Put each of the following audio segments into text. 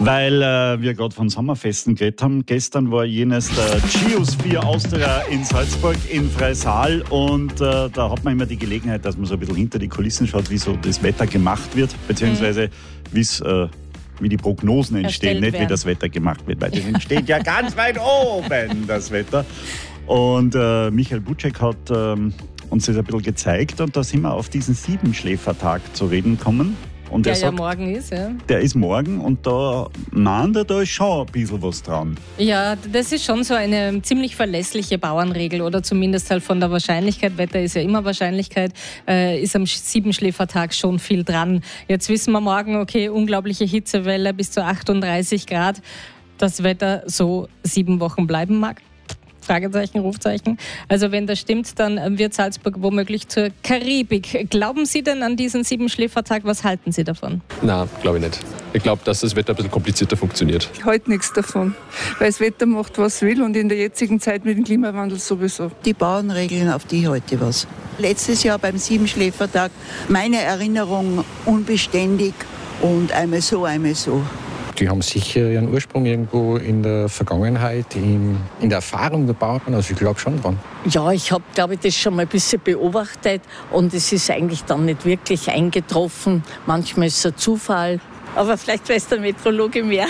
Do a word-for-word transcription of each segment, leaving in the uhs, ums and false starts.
Weil äh, wir gerade von Sommerfesten geredet haben. Gestern war jenes der Geosphere Austria in Salzburg in Freisaal und äh, da hat man immer die Gelegenheit, dass man so ein bisschen hinter die Kulissen schaut, wie so das Wetter gemacht wird, beziehungsweise mhm. äh, wie die Prognosen entstehen, nicht werden. Wie das Wetter gemacht wird, weil das entsteht ja ganz weit oben, das Wetter. Und äh, Michael Buczek hat ähm, uns das ein bisschen gezeigt und da sind wir auf diesen Siebenschläfertag zu reden gekommen. Und der er sagt, ja morgen ist, ja. Der ist morgen und da meint er, da ist schon ein bisschen was dran. Ja, das ist schon so eine ziemlich verlässliche Bauernregel oder zumindest halt von der Wahrscheinlichkeit, Wetter ist ja immer Wahrscheinlichkeit, äh, ist am Siebenschläfertag schon viel dran. Jetzt wissen wir morgen, okay, unglaubliche Hitzewelle bis zu achtunddreißig Grad, das Wetter so sieben Wochen bleiben mag. Fragezeichen, Rufzeichen. Also wenn das stimmt, dann wird Salzburg womöglich zur Karibik. Glauben Sie denn an diesen Siebenschläfertag? Was halten Sie davon? Nein, glaube ich nicht. Ich glaube, dass das Wetter ein bisschen komplizierter funktioniert. Ich halte nichts davon, weil das Wetter macht, was es will und in der jetzigen Zeit mit dem Klimawandel sowieso. Die Bauernregeln, auf die halte ich was. Letztes Jahr beim Siebenschläfertag, meine Erinnerung unbeständig und einmal so, einmal so. Die haben sicher ihren Ursprung irgendwo in der Vergangenheit, in, in der Erfahrung der Bauern. Also ich glaube schon dran. Ja, ich habe, glaube ich, das schon mal ein bisschen beobachtet und es ist eigentlich dann nicht wirklich eingetroffen. Manchmal ist es ein Zufall. Aber vielleicht weiß der Meteorologe mehr.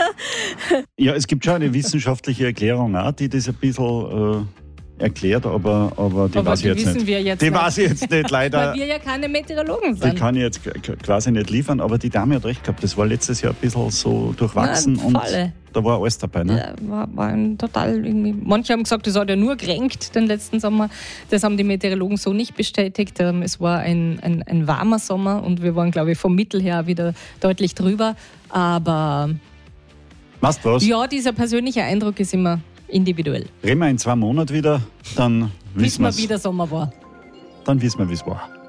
Ja, es gibt schon eine wissenschaftliche Erklärung auch, die das ein bisschen äh, erklärt, aber, aber die aber weiß die ich jetzt wissen nicht. Wir jetzt die nicht. weiß ich jetzt nicht, leider. Weil wir ja keine Meteorologen sind. Die kann ich jetzt quasi nicht liefern, aber die Dame hat recht gehabt. Das war letztes Jahr ein bisschen so durchwachsen. Nein, und volle. Da war alles dabei. Ne? Ja, war, war ein total irgendwie. Manche haben gesagt, das hat ja nur geregnet den letzten Sommer. Das haben die Meteorologen so nicht bestätigt. Es war ein, ein, ein warmer Sommer und wir waren, glaube ich, vom Mittel her wieder deutlich drüber. Aber Machst was? Ja, dieser persönliche Eindruck ist immer individuell. Reden wir in zwei Monaten wieder, dann wissen wir, wie der Sommer war. Dann wissen wir, wie es war.